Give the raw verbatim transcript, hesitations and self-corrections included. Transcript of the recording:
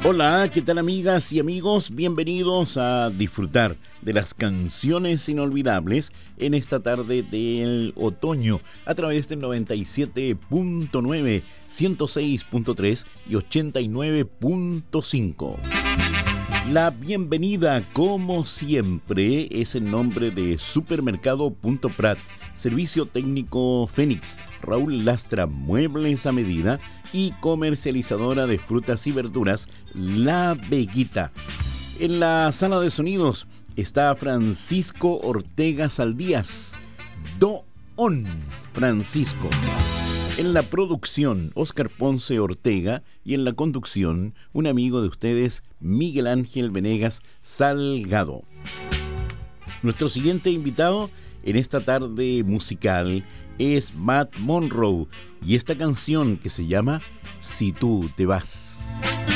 Hola, ¿qué tal amigas y amigos? Bienvenidos a disfrutar de las canciones inolvidables en esta tarde del otoño a través del noventa y siete punto nueve, ciento seis punto tres y ochenta y nueve punto cinco. La bienvenida, como siempre, es en nombre de Supermercado Punto Prat, Servicio Técnico Fénix, Raúl Lastra Muebles a Medida y comercializadora de frutas y verduras La Veguita. En la sala de sonidos está Francisco Ortega Saldías, Don Francisco. En la producción, Óscar Ponce Ortega, y en la conducción, un amigo de ustedes, Miguel Ángel Venegas Salgado. Nuestro siguiente invitado en esta tarde musical es Matt Monroe, y esta canción que se llama Si tú te vas.